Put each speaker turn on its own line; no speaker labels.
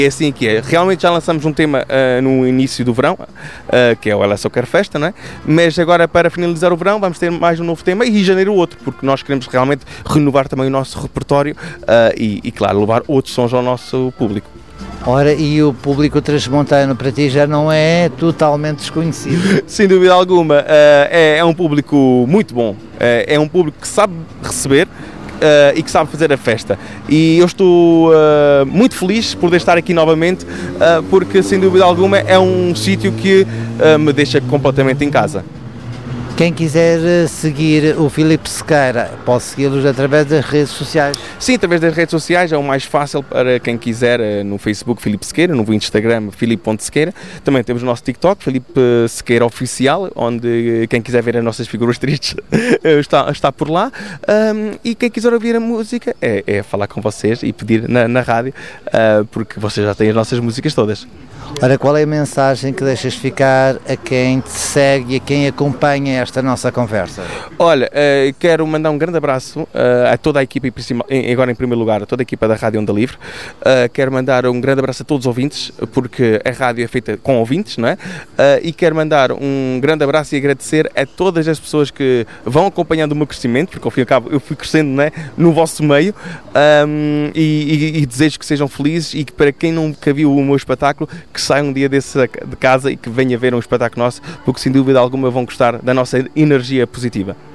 É assim que é. Realmente já lançamos um tema no início do verão, que é o Ela Só Quer Festa, não é? Mas agora, para finalizar o verão, vamos ter mais um novo tema e em janeiro outro, porque nós queremos realmente renovar também o nosso repertório e claro, levar outros sons ao nosso público.
Ora, e o público transmontano para ti já não é totalmente desconhecido?
Sem dúvida alguma, é um público muito bom, é um público que sabe receber, e que sabe fazer a festa. E eu estou muito feliz por poder estar aqui novamente, porque sem dúvida alguma é um sítio que me deixa completamente em casa.
Quem quiser seguir o Filipe Sequeira, pode segui-los através das redes sociais?
Sim, através das redes sociais é o mais fácil para quem quiser, no Facebook Filipe Sequeira, no Instagram Filipe.Sequeira. Também temos o nosso TikTok, Filipe Sequeira Oficial, onde quem quiser ver as nossas figuras tristes está por lá. E quem quiser ouvir a música é falar com vocês e pedir na rádio, porque vocês já têm as nossas músicas todas.
Ora, qual é a mensagem que deixas ficar a quem te segue e a quem acompanha esta nossa conversa?
Olha, quero mandar um grande abraço a toda a equipa, agora em primeiro lugar, a toda a equipa da Rádio Onda Livre. Quero mandar um grande abraço a todos os ouvintes, porque a rádio é feita com ouvintes, não é? E quero mandar um grande abraço e agradecer a todas as pessoas que vão acompanhando o meu crescimento, porque ao fim e ao cabo eu fui crescendo, não é? No vosso meio, e desejo que sejam felizes e que para quem nunca viu o meu espetáculo, que saia um dia de casa e que venha ver um espetáculo nosso, porque sem dúvida alguma vão gostar da nossa energia positiva.